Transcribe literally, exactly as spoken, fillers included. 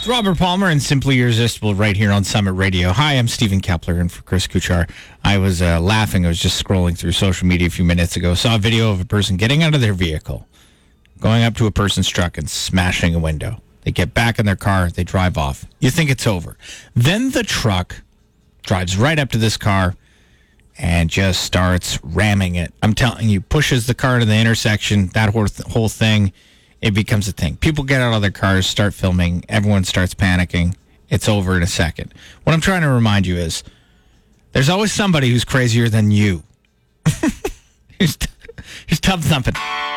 It's Robert Palmer and Simply Irresistible right here on Summit Radio. Hi, I'm Stephen Kepler and for Chris Kuchar. I was uh, laughing. I was just scrolling through social media a few minutes ago. Saw a video of a person getting out of their vehicle, going up to a person's truck and smashing a window. They get back in their car. They drive off. You think it's over. Then the truck drives right up to this car and just starts ramming it. I'm telling you, pushes the car to the intersection, that whole, th- whole thing. It becomes a thing. People get out of their cars, start filming. Everyone starts panicking. It's over in a second. What I'm trying to remind you is there's always somebody who's crazier than you. who's, t- who's tub thumping.